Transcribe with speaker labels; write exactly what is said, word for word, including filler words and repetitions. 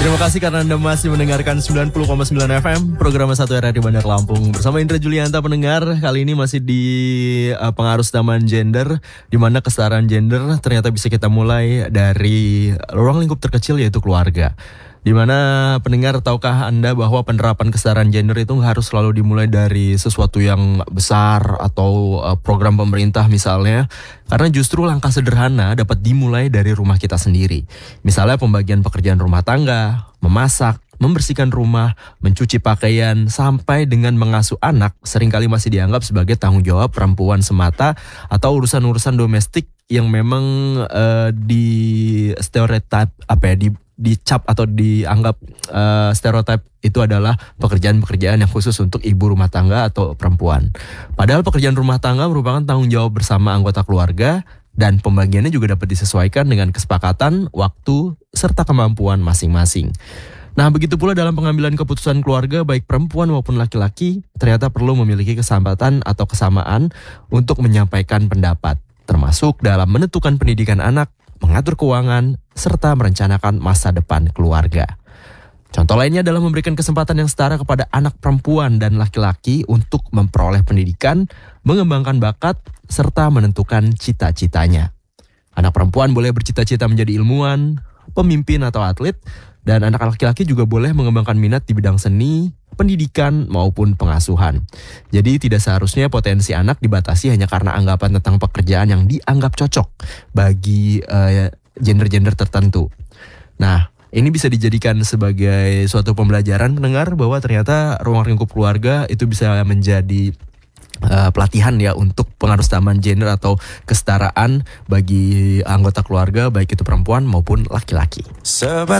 Speaker 1: Terima kasih karena Anda masih mendengarkan sembilan puluh koma sembilan F M program satu R R I Bandar Lampung. Bersama Indra Julianta pendengar, kali ini masih di uh, pengaruh utama gender, di mana kesetaraan gender ternyata bisa kita mulai dari ruang lingkup terkecil yaitu keluarga. Di mana pendengar, tahukah Anda bahwa penerapan kesetaraan gender itu harus selalu dimulai dari sesuatu yang besar atau uh, program pemerintah misalnya, karena justru langkah sederhana dapat dimulai dari rumah kita sendiri. Misalnya pembagian pekerjaan rumah tangga, memasak, membersihkan rumah, mencuci pakaian, sampai dengan mengasuh anak seringkali masih dianggap sebagai tanggung jawab perempuan semata atau urusan-urusan domestik yang memang uh, di stereotip apa ya di dicap atau dianggap uh, stereotip itu adalah pekerjaan-pekerjaan yang khusus untuk ibu rumah tangga atau perempuan. Padahal pekerjaan rumah tangga merupakan tanggung jawab bersama anggota keluarga dan pembagiannya juga dapat disesuaikan dengan kesepakatan, waktu, serta kemampuan masing-masing. Nah, begitu pula dalam pengambilan keputusan keluarga baik perempuan maupun laki-laki ternyata perlu memiliki kesempatan atau kesamaan untuk menyampaikan pendapat, termasuk dalam menentukan pendidikan anak, mengatur keuangan, serta merencanakan masa depan keluarga. Contoh lainnya adalah memberikan kesempatan yang setara kepada anak perempuan dan laki-laki untuk memperoleh pendidikan, mengembangkan bakat, serta menentukan cita-citanya. Anak perempuan boleh bercita-cita menjadi ilmuwan, pemimpin atau atlet, dan anak laki-laki juga boleh mengembangkan minat di bidang seni, pendidikan, maupun pengasuhan. Jadi tidak seharusnya potensi anak dibatasi hanya karena anggapan tentang pekerjaan yang dianggap cocok bagi uh, gender-gender tertentu. Nah, ini bisa dijadikan sebagai suatu pembelajaran pendengar bahwa ternyata ruang lingkup keluarga itu bisa menjadi Uh, pelatihan ya untuk pengarustamaan gender atau kesetaraan bagi anggota keluarga baik itu perempuan maupun laki-laki. Sebat